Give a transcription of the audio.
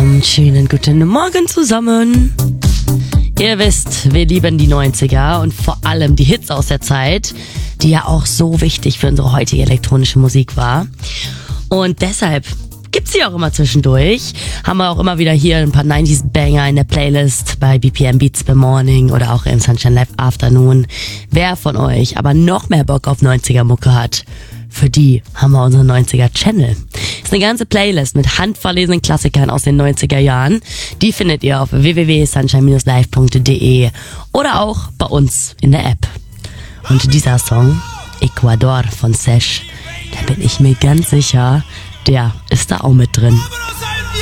Schönen guten Morgen zusammen. Ihr wisst, wir lieben die 90er und vor allem die Hits aus der Zeit, die ja auch so wichtig für unsere heutige elektronische Musik war. Und deshalb gibt's sie auch immer zwischendurch. Haben wir auch immer wieder hier ein paar 90s Banger in der Playlist bei BPM Beats by Morning oder auch im Sunshine Live Afternoon. Wer von euch aber noch mehr Bock auf 90er Mucke hat, für die haben wir unseren 90er Channel. Ist eine ganze Playlist mit handverlesenen Klassikern aus den 90er Jahren. Die findet ihr auf www.sunshine-live.de oder auch bei uns in der App. Und dieser Song, Ecuador von Sesh, da bin ich mir ganz sicher, der ist da auch mit drin.